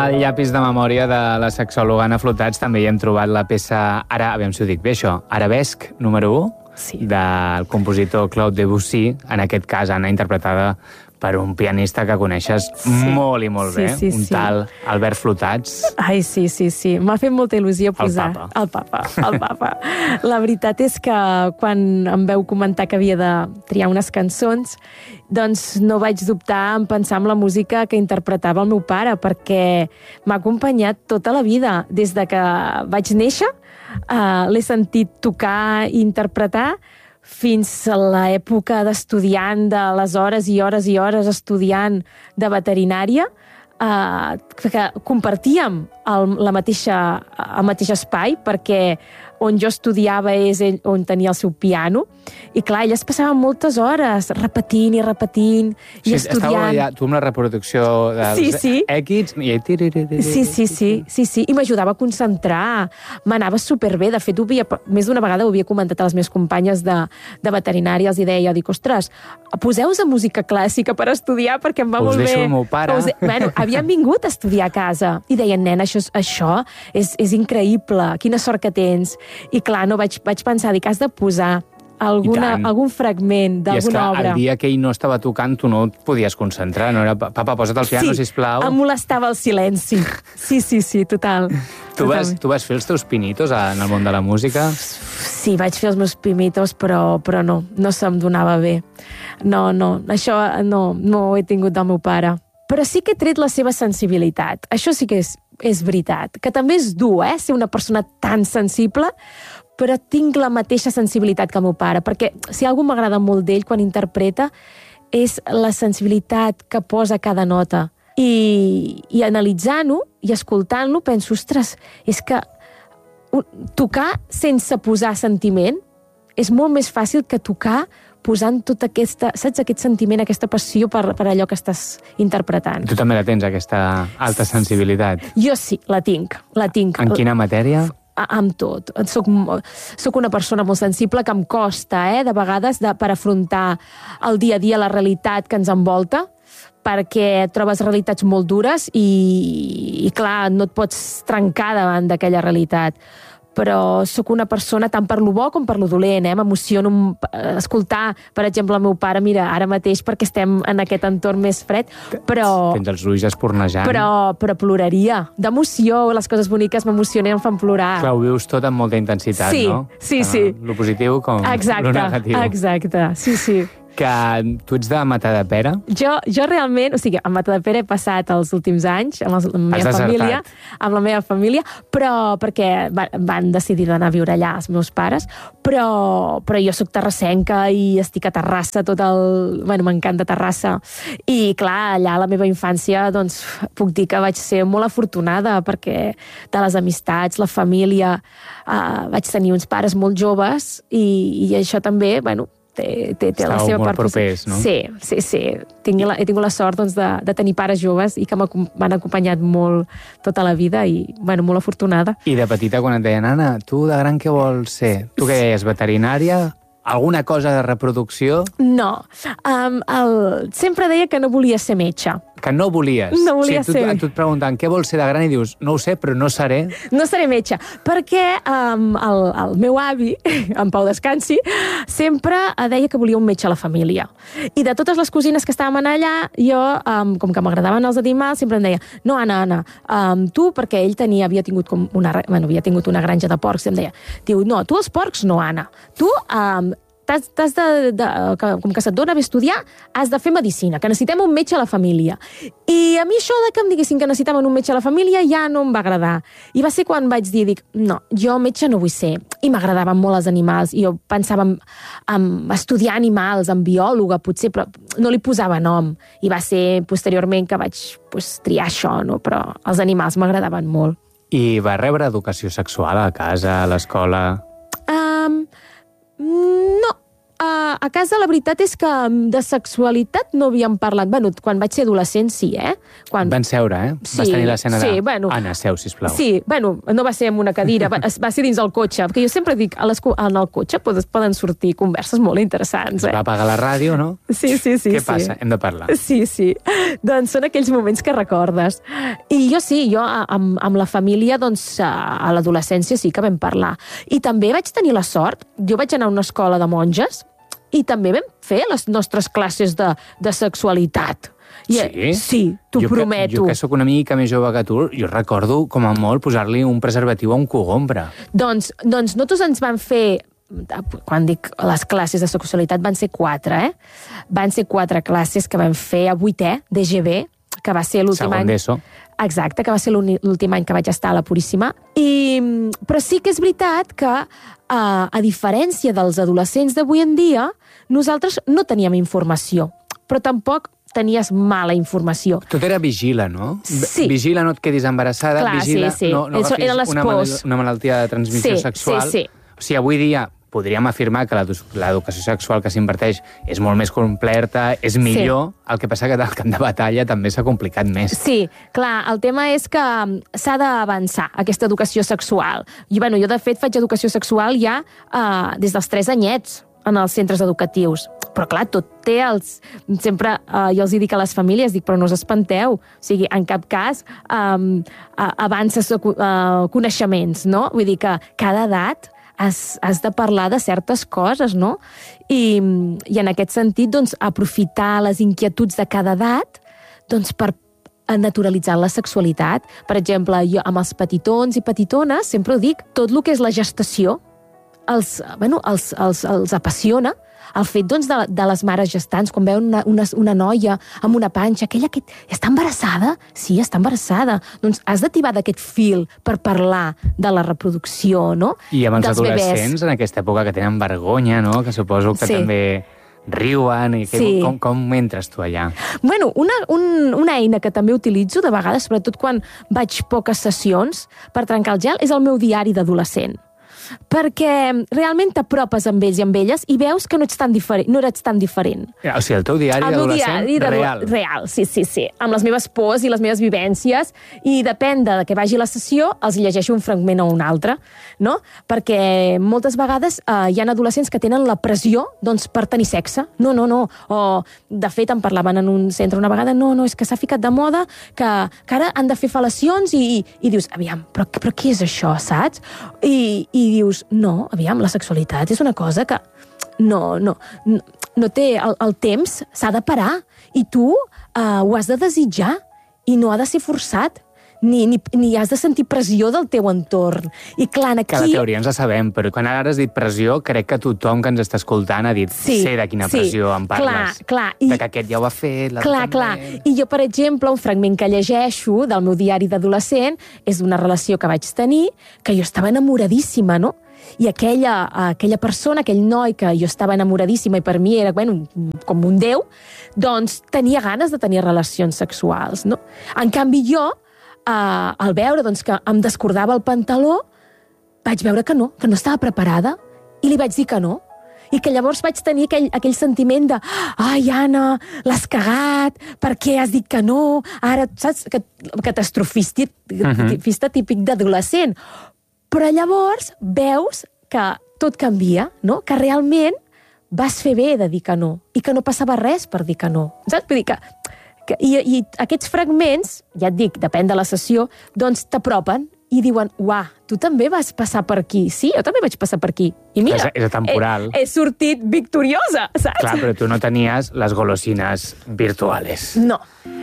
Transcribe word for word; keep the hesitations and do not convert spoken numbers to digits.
al llapis de memòria de la sexòloga Anna Flotats també hi hem trobat la peça, ara, aviam si ho dic bé això, Arabesc número u, sí. del compositor Claude Debussy, en aquest cas Anna interpretada per un pianista que coneixes sí. molt i molt sí, bé, sí, un sí. tal Albert Flotats. Ai, sí, sí, sí. M'ha fet molta il·lusió posar... El papa. El papa, el papa. La veritat és que quan em veu comentar que havia de triar unes cançons, doncs no vaig dubtar en pensar en la música que interpretava el meu pare, perquè m'ha acompanyat tota la vida. Des de que vaig néixer, uh, l'he sentit tocar i interpretar, fins a l'època d'estudiant, de les hores i hores i hores estudiant de veterinària, eh, que compartíem el, la mateixa, el mateix espai, perquè on jo estudiava és ell on tenia el seu piano, i clar, ell es passava moltes hores repetint i repetint i sí, estudiant. Estava allà, tu amb la reproducció dels sí, sí. èquids i... Sí, sí, sí, sí, sí. I m'ajudava a concentrar, m'anava superbé. De fet, ho havia, més d'una vegada ho havia comentat a les meves companyes de, de veterinària, els hi deia, dic, ostres, poseu-vos a música clàssica per estudiar perquè em va Us molt bé. deixo el meu pare. Us... Bueno, havien vingut a estudiar a casa i deien, nena, això, això és, és increïble, quina sort que tens. I clar, no vaig, vaig pensar, dic, has de posar alguna, algun fragment d'alguna obra. I és que el dia que ell no estava tocant tu no et podies concentrar, no era, papa, posa't el piano, sí, sisplau. Sí, em molestava el silenci. Sí, sí, sí, total. Tu vas, tu vas fer els teus pinitos en el món de la música? Sí, vaig fer els meus pinitos, però, però no, no se'm donava bé. No, no, això no, no ho he tingut del meu pare. Però sí que he tret la seva sensibilitat. Això sí que és, és veritat. Que també és dur, eh?, ser una persona tan sensible, però tinc la mateixa sensibilitat que el meu pare, perquè si algú m'agrada molt d'ell quan interpreta és la sensibilitat que posa cada nota. I, i analitzant-ho i escoltant-lo penso, ostres, és que tocar sense posar sentiment és molt més fàcil que tocar posant tota aquesta, saps, aquest sentiment, aquesta passió per, per allò que estàs interpretant. Tu també la tens, aquesta alta sensibilitat? Jo sí, la tinc, la tinc. En quina matèria? Amb tot. Soc, soc una persona molt sensible que em costa, eh, de vegades, de, per afrontar el dia a dia, la realitat que ens envolta, perquè trobes realitats molt dures i, i clar, no et pots trencar davant d'aquella realitat. Però sóc una persona tant per lo bo com per lo dolent, eh? M'emociono escoltar, per exemple, el meu pare, mira, ara mateix perquè estem en aquest entorn més fred, però... Tens els ulls espornejant. Però, però ploraria. D'emoció, les coses boniques m'emocionen i em fan plorar. Clar, ho vius tot amb molta intensitat, sí, no? Sí, sí. Lo positiu com exacte, lo negatiu. Exacte, sí, sí. Que tu ets de Matadepera? Jo, jo realment, o sigui, a Matadepera he passat els últims anys amb, els, amb la meva família, amb la meva família, però perquè va, van decidir d'anar a viure allà els meus pares, però, però jo sóc terrassenca i estic a Terrassa tot el... Bueno, m'encanta Terrassa. I clar, allà a la meva infància, doncs, puc dir que vaig ser molt afortunada perquè de les amistats, la família, eh, vaig tenir uns pares molt joves i, i això també, bueno, té, té, té la seva part... propers, no? Sí, sí, sí. Tinc la, he tingut la sort doncs, de, de tenir pares joves i que m'han acompanyat molt tota la vida i, bueno, molt afortunada. I de petita, quan et deien, Anna, tu de gran què vols ser? Tu què deies, veterinària? Alguna cosa de reproducció? No. Um, el... Sempre deia que no volia ser metge. Que no volies? No volia o sigui, tu, ser... Tu et pregunten què vols ser de gran i dius, no ho sé, però no seré. No seré metge, perquè um, el, el meu avi, en Pau Descansi, sempre deia que volia un metge a la família. I de totes les cosines que estàvem allà, jo, um, com que m'agradaven els animals, sempre em deia, no, Anna, Anna, um, tu, perquè ell tenia, havia tingut com una, bueno, havia tingut una granja de porcs, i em deia, diu, no, tu els porcs no, Anna. Tu, um, t'has de, de, que, com que se't dona bé estudiar, has de fer medicina, que necessitem un metge a la família. I a mi això de que em diguessin que necessitaven un metge a la família ja no em va agradar. I va ser quan vaig dir, dic, no, jo metge no vull ser. I m'agradaven molt els animals, i jo pensava en, en estudiar animals, en biòloga, potser, però no li posava nom. I va ser posteriorment que vaig pues, triar això, no? Però els animals m'agradaven molt. I va rebre educació sexual a casa, a l'escola? Um, no. a, a casa la veritat és que de sexualitat no havíem parlat. Bueno, quan vaig ser adolescent, sí, eh? Quan... Van seure, eh? Sí, Vas tenir l'escena sí, de... bueno, Anna, seu, sisplau. Sí, bueno, no va ser en una cadira, va, va ser dins el cotxe, perquè jo sempre dic, a les, en el cotxe poden, poden sortir converses molt interessants, eh? Va apagar la ràdio, no? Sí, sí, sí. Què sí. passa? Hem de parlar. Sí, sí. Doncs són aquells moments que recordes. I jo sí, jo amb, amb la família, doncs, a l'adolescència sí que vam parlar. I també vaig tenir la sort, jo vaig anar a una escola de monges i també vam fer les nostres classes de, de sexualitat. I, Sí? Sí, t'ho prometo. Que, jo que sóc una mica més jove que tu, jo recordo, com a molt, posar-li un preservatiu a un cogombre. Doncs, doncs nosaltres ens van fer, quan dic les classes de sexualitat, van ser quatre, eh? Van ser quatre classes que vam fer a vuitè, D G B, que va ser l'últim any... Segon d'ESO. Exacte, que va ser l'últim any que vaig estar a la Puríssima. I, però sí que és veritat que, uh, a diferència dels adolescents d'avui en dia, nosaltres no teníem informació, però tampoc tenies mala informació. Tot era vigila, no? Sí. Vigila, no et quedis embarassada. Clar, vigila, sí, sí. no, no Eso, agafis eren les una, pors. mal, una malaltia de transmissió Sí, sexual. sí, sí. O sigui, avui dia podríem afirmar que l'educació sexual que s'imparteix és molt més completa, és millor, sí. El que passa que el camp de batalla també s'ha complicat més. Sí, clar, el tema és que s'ha d'avançar, aquesta educació sexual. I, bueno, jo, de fet, faig educació sexual ja uh, des dels tres anyets en els centres educatius. Però, clar, tot té els... Sempre uh, jo els dic a les famílies, dic, però no us espanteu. O sigui, en cap cas um, avances uh, coneixements, no? Vull dir que cada edat has, has de parlar de certes coses, no? I, i en aquest sentit, doncs, aprofitar les inquietuds de cada edat, doncs, per naturalitzar la sexualitat. Per exemple, jo amb els petitons i petitones sempre ho dic, tot el que és la gestació els, bueno, els, els, els apassiona. El fet, doncs, de, de les mares gestants, quan veuen una, una, una noia amb una panxa, aquella que està embarassada? Sí, està embarassada. Doncs has d'ativar d'aquest fil per parlar de la reproducció, no? I amb els dels adolescents, bebès. en aquesta època que tenen vergonya, no? Que suposo que Sí. també riuen. I que, Sí. com, com entres tu allà? Bueno, una, un, una eina que també utilitzo de vegades, sobretot quan vaig poques sessions per trencar el gel, és el meu diari d'adolescent. Perquè realment t'apropes amb ells i amb elles i veus que no ets tan diferent, no eres tan diferent. O sigui, el teu diari El meu d'adolescent diari d'ado- real. Real, sí, sí, sí. Amb les meves pors i les meves vivències, i depèn de que vagi la sessió, els llegeixo un fragment o un altre, no? Perquè moltes vegades eh, hi ha adolescents que tenen la pressió, doncs, per tenir sexe. No, no, no. O, de fet, em parlaven en un centre una vegada, no, no, és que s'ha ficat de moda que, que ara han de fer fel·lacions i, i, i dius, aviam, però, però què és això, saps? I, i dius, no, aviam, la sexualitat és una cosa que no, no, no, no té el, el temps, s'ha de parar, i tu uh, ho has de desitjar i no ha de ser forçat, ni, ni, ni has de sentir pressió del teu entorn. I clar, aquí... Que la teoria ens la sabem, però quan ara has dit pressió, crec que tothom que ens està escoltant ha dit, Sí, sé de quina sí, pressió em parles. clar, clar, i- De que aquest ja ho ha fet, l'altre Clar, també. clar. I jo, per exemple, un fragment que llegeixo del meu diari d'adolescent és d'una relació que vaig tenir, que jo estava enamoradíssima, no? I aquella, aquella persona, aquell noi que jo estava enamoradíssima i per mi era, bueno, com un déu, doncs tenia ganes de tenir relacions sexuals, no? En canvi, jo, eh, al veure doncs, que em descordava el pantaló, vaig veure que no, que no estava preparada, i li vaig dir que no. I que llavors vaig tenir aquell, aquell sentiment de ai, Anna, l'has cagat, per què has dit que no? Ara, saps? Catastrofista uh-huh. típic d'adolescent. Però llavors veus que tot canvia, no? Que realment vas fer bé de dir que no, i que no passava res per dir que no. Saps? Vull dir que, que i, i aquests fragments, ja et dic, depèn de la sessió, doncs t'apropen i diuen, uah, tu també vas passar per aquí. Sí, jo també vaig passar per aquí. I mira, És, és atemporal. he, he sortit victoriosa, saps? Clar, però tu no tenies les golosines virtuals. No.